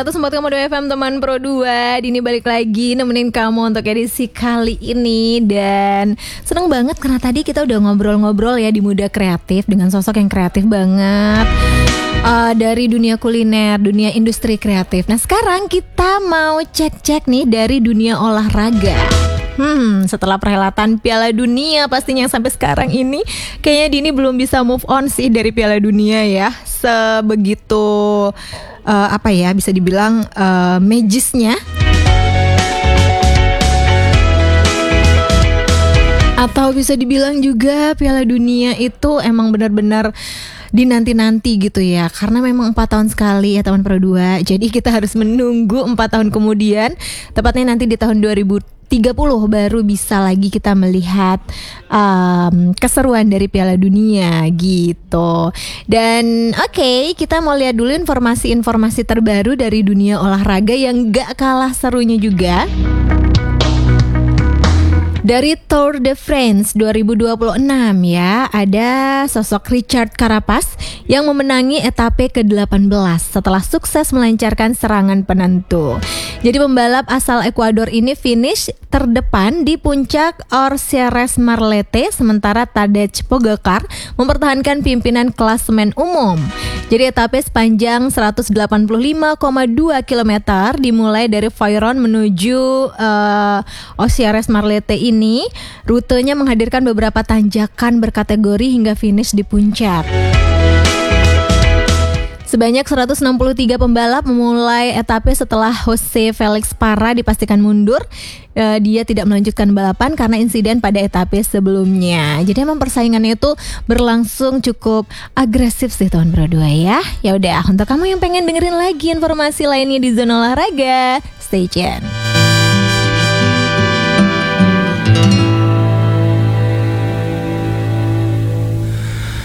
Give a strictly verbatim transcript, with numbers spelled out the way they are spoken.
seratus empat koma dua F M teman Pro dua. Dini balik lagi nemenin kamu untuk edisi kali ini. Dan seneng banget karena tadi kita udah ngobrol-ngobrol ya di Muda Kreatif dengan sosok yang kreatif banget, uh, dari dunia kuliner, dunia industri kreatif. Nah sekarang kita mau cek-cek nih dari dunia olahraga. Hmm, setelah perhelatan Piala Dunia pastinya sampai sekarang ini kayaknya Dini belum bisa move on sih dari Piala Dunia ya. Sebegitu uh, apa ya bisa dibilang uh, magisnya. Atau bisa dibilang juga Piala Dunia itu emang benar-benar dinanti-nanti gitu ya. Karena memang empat tahun sekali ya teman Pro dua. Jadi kita harus menunggu empat tahun kemudian, tepatnya nanti di tahun dua ribu tiga puluh baru bisa lagi kita melihat um, keseruan dari Piala Dunia gitu. Dan oke, okay, kita mau lihat dulu informasi-informasi terbaru dari dunia olahraga yang gak kalah serunya juga. Dari Tour de France dua ribu dua puluh enam ya, ada sosok Richard Carapaz yang memenangi etape ke delapan belas setelah sukses melancarkan serangan penentu. Jadi pembalap asal Ekuador ini finish terdepan di puncak Osiris Marlete, sementara Tadej Pogacar mempertahankan pimpinan klasemen umum. Jadi etape sepanjang seratus delapan puluh lima koma dua kilometer dimulai dari Veyron menuju uh, Osiris Marlete ini. Ini rutenya menghadirkan beberapa tanjakan berkategori hingga finish di puncak. Sebanyak seratus enam puluh tiga pembalap memulai etape setelah Jose Felix Parra dipastikan mundur. Uh, dia tidak melanjutkan balapan karena insiden pada etape sebelumnya. Jadi emang persaingannya itu berlangsung cukup agresif sih tahun Pro dua ya. Ya udah, untuk kamu yang pengen dengerin lagi informasi lainnya di Zona Olahraga, stay tune.